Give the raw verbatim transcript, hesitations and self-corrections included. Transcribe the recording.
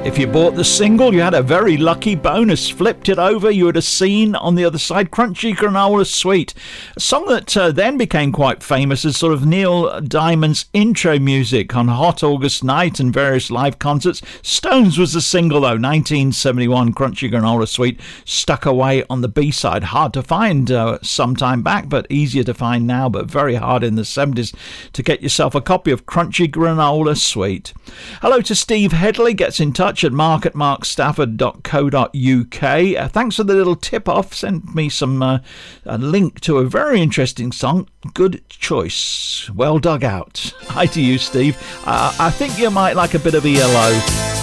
If you bought the single, you had a very lucky bonus. Flipped it over, you had a scene on the other side. Crunchy Granola Sweet, a song that uh, then became quite famous as sort of Neil Diamond's intro music on Hot August Night and various live concerts. Stones was the single though, nineteen seventy-one, Crunchy Granola Sweet, stuck away on the B-side. Hard to find uh, some time back, but easier to find now, but very hard in the seventies to get yourself a copy of Crunchy Granola Sweet. Hello to Steve Headley, gets in touch at mark at mark stafford dot co dot uk. Uh, thanks for the little tip-off. Sent me some uh, a link to a very interesting song. Good choice. Well dug out. Hi to you, Steve. Uh, I think you might like a bit of E L O.